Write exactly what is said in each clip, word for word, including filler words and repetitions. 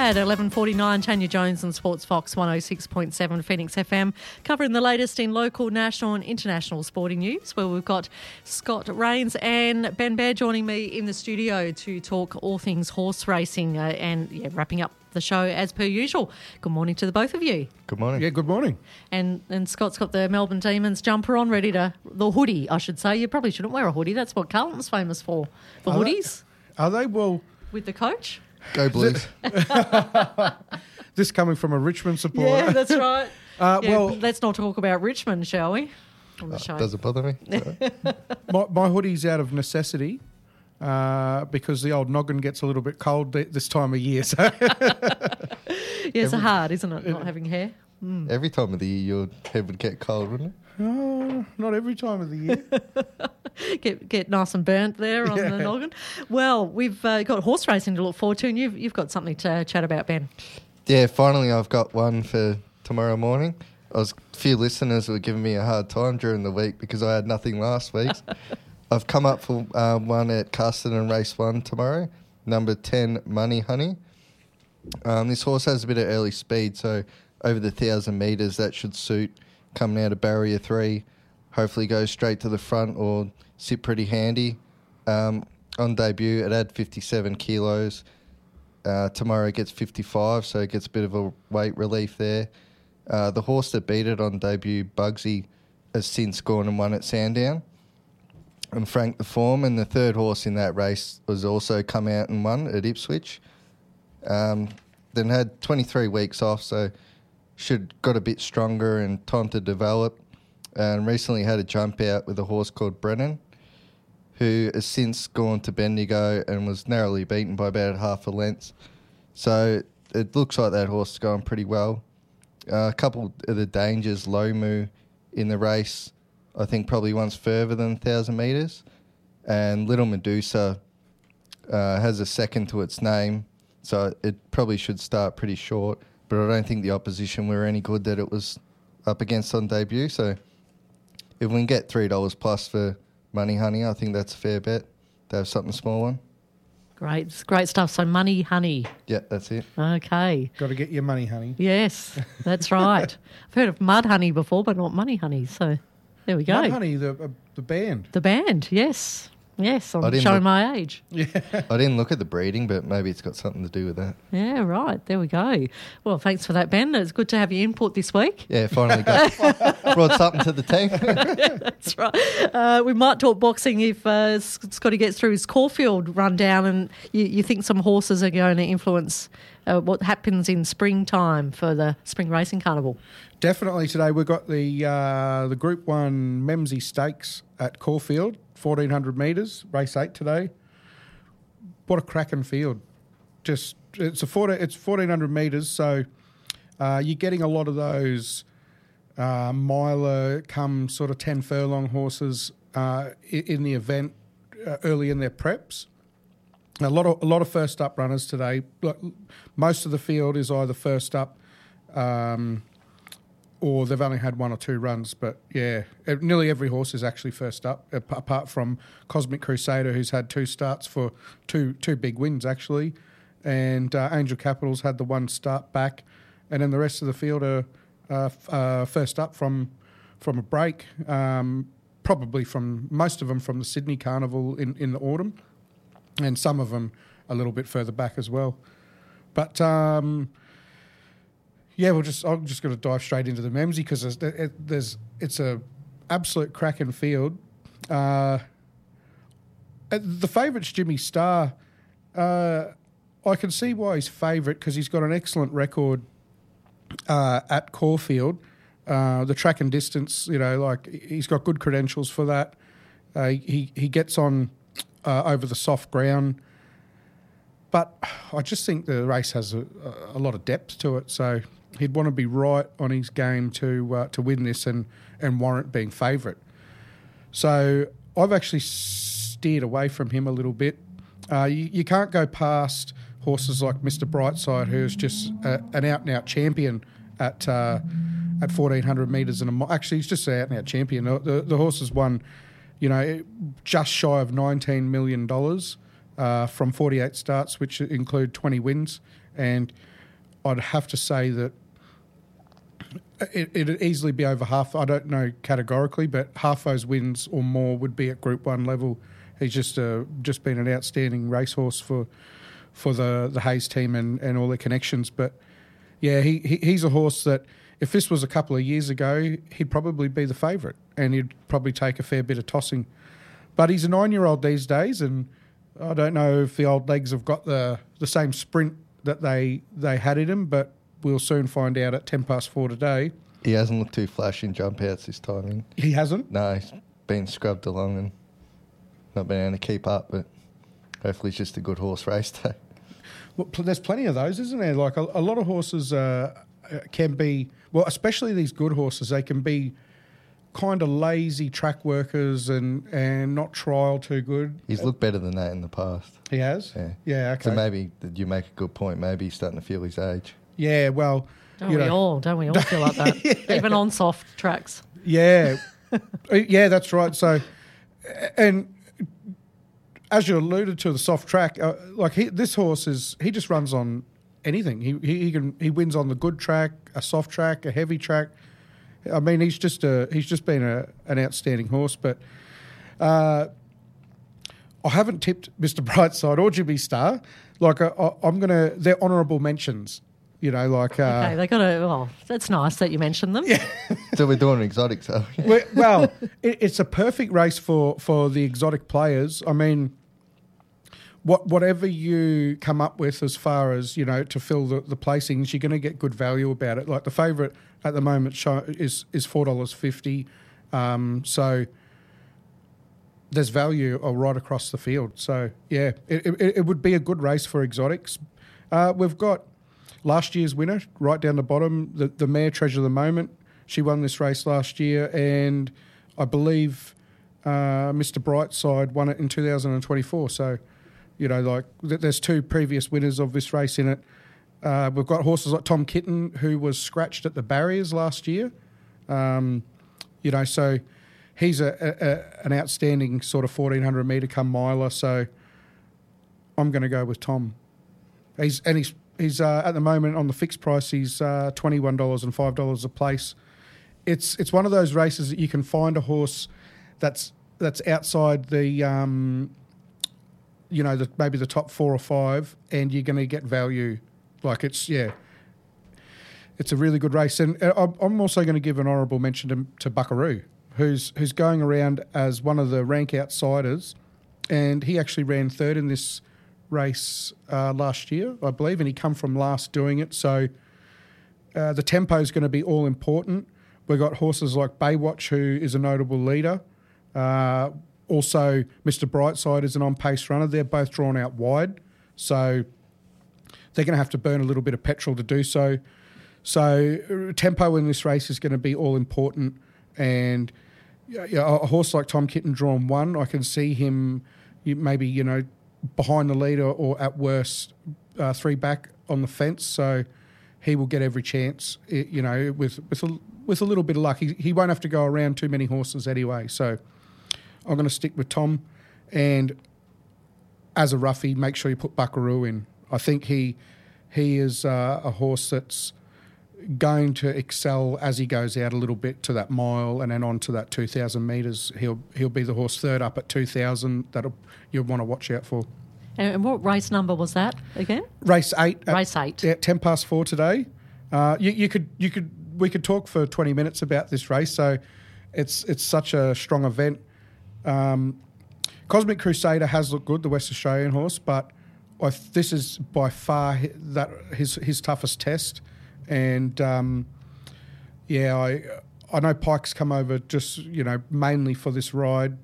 at eleven forty-nine, Tanya Jones and Sports Fox one oh six point seven Phoenix F M, covering the latest in local, national and international sporting news, where we've got Scott Rains and Ben Baird joining me in the studio to talk all things horse racing uh, and yeah, wrapping up the show as per usual. Good morning to the both of you. Good morning. Yeah, good morning. And and Scott's got the Melbourne Demons jumper on, ready to, the hoodie, I should say. You probably shouldn't wear a hoodie. That's what Carlton's famous for, the Are hoodies. They, are they? Well, with the coach. Go Blues. This coming from a Richmond supporter. Yeah, that's right. Uh, yeah, well, let's not talk about Richmond, shall we? On the Uh, show. doesn't bother me. my, my hoodie's out of necessity uh, because the old noggin gets a little bit cold th- this time of year. So yeah, it's every, hard, isn't it, not having hair? Mm. Every time of the year, your head would get cold, wouldn't it? uh, not every time of the year. get get nice and burnt there on Yeah. the noggin. Well, we've uh, got horse racing to look forward to, and you've you've got something to chat about, Ben. Yeah, finally I've got one for tomorrow morning. I was a few listeners were giving me a hard time during the week because I had nothing last week. I've come up for uh, one at Casterton Race One tomorrow, number ten, Money Honey. Um, this horse has a bit of early speed, so over the thousand metres that should suit. Coming out of barrier three, hopefully goes straight to the front or sit pretty handy. Um, on debut, it had fifty-seven kilos. Uh, tomorrow it gets fifty-five, so it gets a bit of a weight relief there. Uh, the horse that beat it on debut, Bugsy, has since gone and won at Sandown. And Frank the Foreman, the third horse in that race, was also come out and won at Ipswich. Um, then had twenty-three weeks off, so should got a bit stronger and time to develop. And recently had a jump out with a horse called Brennan, who has since gone to Bendigo and was narrowly beaten by about half a length. So it looks like that horse is going pretty well. Uh, a couple of the dangers, Lomu in the race, I think probably one's further than one thousand metres. And Little Medusa uh, has a second to its name, so it probably should start pretty short. But I don't think the opposition were any good that it was up against on debut. So if we can get three dollars plus for Money Honey, I think that's a fair bet to have something small on. Great, it's great stuff. So Money Honey. Yeah, that's it. Okay. Got to get your money, honey. Yes, that's right. I've heard of Mud Honey before, but not Money Honey. So there we go. Mud Honey, the uh, the band. The band, yes. Yes, I I'm didn't showing look- my age. I didn't look at the breeding, but maybe it's got something to do with that. Yeah, right. There we go. Well, thanks for that, Ben. It's good to have your input this week. Yeah, finally got brought something to the team. That's right. Uh, we might talk boxing if uh, Scotty gets through his Caulfield rundown, and you, you think some horses are going to influence uh, what happens in springtime for the Spring Racing Carnival. Definitely today we've got the uh, the Group One Memsey Stakes at Caulfield, fourteen hundred metres, race eight today. What a cracking field! Just it's a forty, it's fourteen hundred metres, so uh, you're getting a lot of those uh, miler come sort of ten furlong horses uh, in, in the event uh, early in their preps. A lot of a lot of first up runners today. Most of the field is either first up. Um, or they've only had one or two runs. But, yeah, nearly every horse is actually first up, apart from Cosmic Crusader, who's had two starts for two two big wins, actually. And uh, Angel Capital's had the one start back. And then the rest of the field are uh, f- uh, first up from from a break, um, probably from most of them from the Sydney Carnival in, in the autumn, and some of them a little bit further back as well. But... Um, Yeah, we'll just. I'm just going to dive straight into the Memsey because there's, it, there's it's a absolute cracking field. Uh, the favourite's Jimmy Star. Uh, I can see why he's favourite because he's got an excellent record uh, at Caulfield. Uh, the track and distance, you know, like he's got good credentials for that. Uh, he he gets on uh, over the soft ground. But I just think the race has a, a lot of depth to it, so he'd want to be right on his game to uh, to win this and, and warrant being favourite. So I've actually steered away from him a little bit. Uh, you, you can't go past horses like Mister Brightside, who's just a, an out-and-out champion at uh, at fourteen hundred metres and a mile. Actually, he's just an out-and-out champion. The, the, the horse has won, you know, just shy of nineteen million dollars. Uh, from forty-eight starts, which include twenty wins. And I'd have to say that it, it'd easily be over half. I don't know categorically, but half those wins or more would be at Group One level. He's just uh, just been an outstanding racehorse for for the, the Hayes team and, and all their connections. But yeah, he, he he's a horse that if this was a couple of years ago, he'd probably be the favourite and he'd probably take a fair bit of tossing. But he's a nine-year-old these days, and I don't know if the old legs have got the, the same sprint that they they had in him, but we'll soon find out at ten past four today. He hasn't looked too flashy in jump outs this time. In. He hasn't? No, he's been scrubbed along and not been able to keep up, but hopefully it's just a good horse race day. Well, there's plenty of those, isn't there? Like a, a lot of horses uh, can be, well, especially these good horses, they can be kind of lazy track workers and, and not trial too good. He's looked better than that in the past. He has? Yeah. Yeah, okay. So maybe you make a good point. Maybe he's starting to feel his age. Yeah, well... Don't you we know, all? Don't we all feel like that? Yeah. Even on soft tracks. Yeah. Yeah, that's right. So, and as you alluded to, the soft track, uh, like he, this horse is, he just runs on anything. He, he he can he wins on the good track, a soft track, a heavy track. I mean, he's just a he's just been a, an outstanding horse. But uh, I haven't tipped Mister Brightside or Jimmy Star. Like I, I, I'm gonna, they're honourable mentions. You know, like... Uh, okay, they got to... Well, that's nice that you mentioned them. Yeah. So we're doing exotics, are we? well, well it, it's a perfect race for, for the exotic players. I mean, what whatever you come up with as far as, you know, to fill the, the placings, you're going to get good value about it. Like the favourite at the moment show, is is four dollars fifty. Um, so there's value right across the field. So, yeah, it, it, it would be a good race for exotics. Uh, we've got... Last year's winner, right down the bottom, the, the mare Treasure of the Moment. She won this race last year, and I believe uh, Mister Brightside won it in two thousand twenty-four. So, you know, like th- there's two previous winners of this race in it. Uh, we've got horses like Tom Kitten, who was scratched at the barriers last year. Um, you know, so he's a, a, a, an outstanding sort of fourteen hundred metre come miler. So I'm going to go with Tom. He's and he's. He's uh, at the moment on the fixed price. He's uh, twenty-one dollars and five dollars a place. It's it's one of those races that you can find a horse that's that's outside the um, you know the, maybe the top four or five, and you're going to get value. Like it's yeah, it's a really good race. And I'm also going to give an honourable mention to, to Buckaroo, who's who's going around as one of the rank outsiders, and he actually ran third in this race uh, last year, I believe, and he come from last doing it. So uh, the tempo is going to be all important. We've got horses like Baywatch, who is a notable leader. Uh, also, Mister Brightside is an on-pace runner. They're both drawn out wide, so they're going to have to burn a little bit of petrol to do so. So uh, tempo in this race is going to be all important. And yeah, yeah, a horse like Tom Kitten drawn one, I can see him maybe, you know, behind the leader or at worst uh, three back on the fence, so he will get every chance. You know, with with a, with a little bit of luck, he he won't have to go around too many horses anyway. So I'm going to stick with Tom, and as a roughie, make sure you put Buckaroo in. I think he he is uh, a horse that's going to excel as he goes out a little bit to that mile and then on to that two thousand metres. He'll he'll be the horse third up at two thousand that you'll want to watch out for. And what race number was that again? Race eight. Race eight. At ten past four today. Uh, you, you could you could we could talk for twenty minutes about this race. So it's it's such a strong event. Um, Cosmic Crusader has looked good, the West Australian horse, but I, this is by far that his his toughest test. And um, yeah, I I know Pike's come over just, you know, mainly for this ride.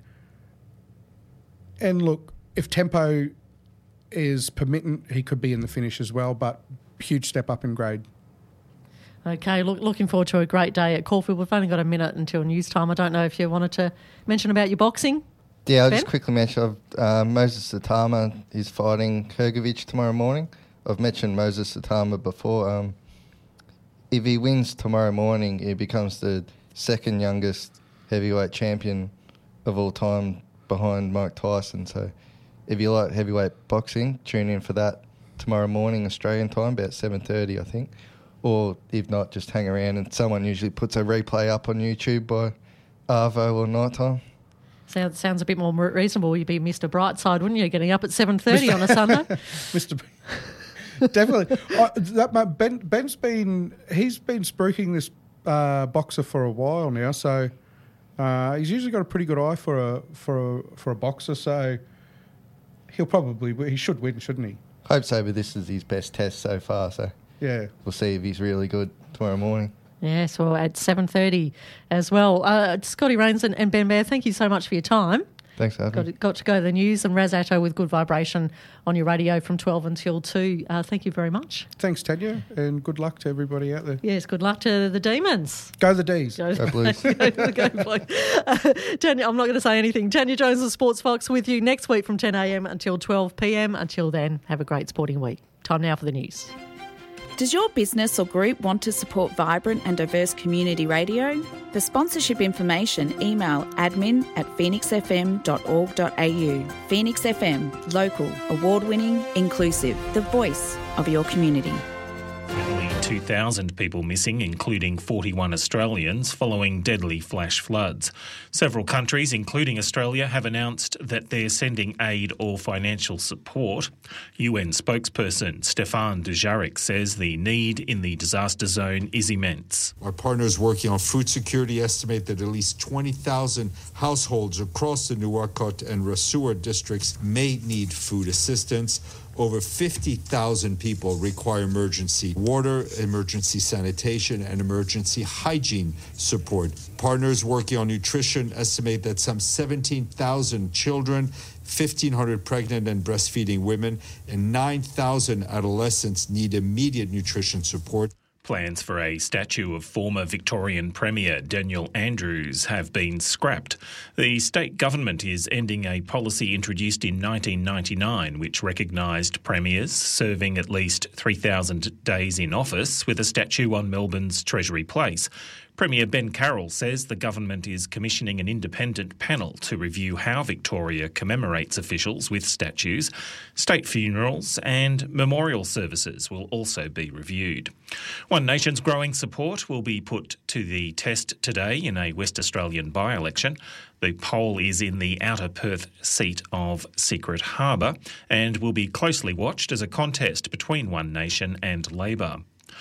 And look, if tempo is permittent, he could be in the finish as well, but huge step up in grade. Okay, look, looking forward to a great day at Caulfield. We've only got a minute until news time. I don't know if you wanted to mention about your boxing. Yeah, I'll Ben? just quickly mention uh, Moses Satama is fighting Kurgovich tomorrow morning. I've mentioned Moses Satama before. Um, if he wins tomorrow morning, he becomes the second youngest heavyweight champion of all time behind Mike Tyson. So if you like heavyweight boxing, tune in for that tomorrow morning Australian time, about seven thirty, I think. Or if not, just hang around, and someone usually puts a replay up on YouTube by Arvo or night time. Sounds sounds a bit more reasonable. You'd be Mister Brightside, wouldn't you? Getting up at seven thirty on a Sunday. Mister B. Definitely. oh, that, Ben, Ben's been he's been spruiking this uh, boxer for a while now, so uh, he's usually got a pretty good eye for a for a, for a boxer. So he'll probably he should win, shouldn't he? Hope so, but this is his best test so far. So yeah, we'll see if he's really good tomorrow morning. Yes, well, at seven thirty as well. Uh, Scotty Rains and, and Ben Bear, thank you so much for your time. Thanks for having got, me. Got to go to the news, and Raz Atto with Good Vibration on your radio from twelve until two. Uh, thank you very much. Thanks, Tanya, and good luck to everybody out there. Yes, good luck to the Demons. Go the D's. Go, go Blues. go, go Blues. Uh, Tanya, I'm not going to say anything. Tanya Jones of Sports Fox with you next week from ten a.m. until twelve p.m. Until then, have a great sporting week. Time now for the news. Does your business or group want to support vibrant and diverse community radio? For sponsorship information, email admin at phoenix f m dot org dot a u. Phoenix F M, local, award-winning, inclusive, the voice of your community. Nearly two thousand people missing, including forty-one Australians, following deadly flash floods. Several countries, including Australia, have announced that they're sending aid or financial support. U N spokesperson Stéphane Dujarric says the need in the disaster zone is immense. Our partners working on food security estimate that at least twenty thousand households across the Nuwakot and Rasua districts may need food assistance. Over fifty thousand people require emergency water, emergency sanitation, and emergency hygiene support. Partners working on nutrition estimate that some seventeen thousand children, fifteen hundred pregnant and breastfeeding women, and nine thousand adolescents need immediate nutrition support. Plans for a statue of former Victorian Premier Daniel Andrews have been scrapped. The state government is ending a policy introduced in nineteen ninety-nine which recognised premiers serving at least three thousand days in office with a statue on Melbourne's Treasury Place. Premier Ben Carroll says the government is commissioning an independent panel to review how Victoria commemorates officials with statues. State funerals and memorial services will also be reviewed. One Nation's growing support will be put to the test today in a West Australian by-election. The poll is in the outer Perth seat of Secret Harbour and will be closely watched as a contest between One Nation and Labor.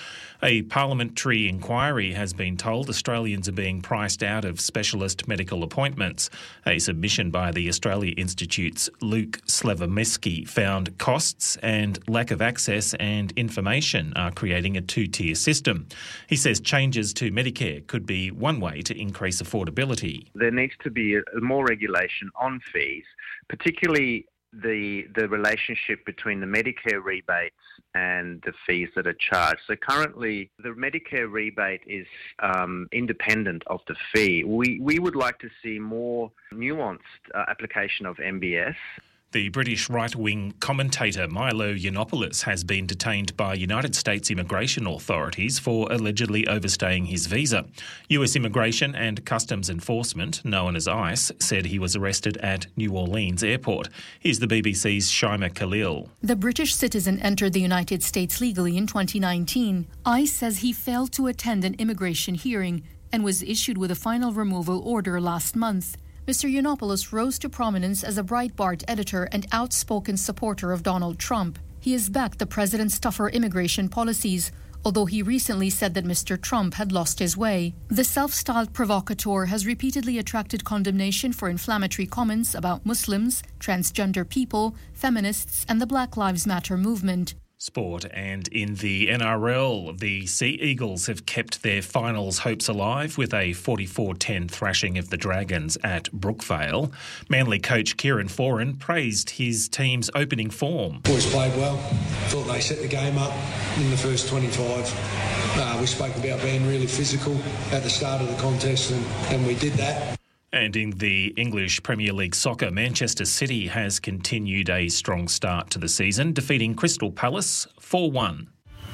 A parliamentary inquiry has been told Australians are being priced out of specialist medical appointments. A submission by the Australia Institute's Luke Slavomeski found costs and lack of access and information are creating a two-tier system. He says changes to Medicare could be one way to increase affordability. There needs to be a, more regulation on fees, particularly the the relationship between the Medicare rebates and the fees that are charged. So currently, the Medicare rebate is um, independent of the fee. We we would like to see more nuanced uh, application of M B S. The British right-wing commentator Milo Yiannopoulos has been detained by United States immigration authorities for allegedly overstaying his visa. U S Immigration and Customs Enforcement, known as ICE, said he was arrested at New Orleans Airport. Here's the B B C's Shaima Khalil. The British citizen entered the United States legally in twenty nineteen. ICE says he failed to attend an immigration hearing and was issued with a final removal order last month. Mister Yiannopoulos rose to prominence as a Breitbart editor and outspoken supporter of Donald Trump. He has backed the president's tougher immigration policies, although he recently said that Mister Trump had lost his way. The self-styled provocateur has repeatedly attracted condemnation for inflammatory comments about Muslims, transgender people, feminists, and the Black Lives Matter movement. Sport, and in the N R L, the Sea Eagles have kept their finals hopes alive with a forty-four ten thrashing of the Dragons at Brookvale. Manly coach Kieran Foran praised his team's opening form. Boys played well. Thought they set the game up in the first twenty-five. Uh, we spoke about being really physical at the start of the contest, and, and we did that. And in the English Premier League soccer, Manchester City has continued a strong start to the season, defeating Crystal Palace four one.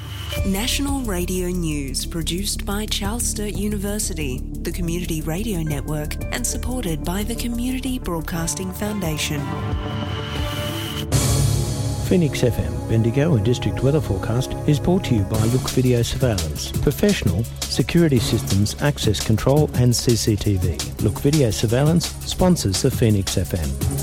National Radio News, produced by Charles Sturt University, the Community Radio Network, and supported by the Community Broadcasting Foundation. Phoenix F M Bendigo and District Weather Forecast is brought to you by Look Video Surveillance. Professional, security systems, access control and C C T V. Look Video Surveillance sponsors the Phoenix F M.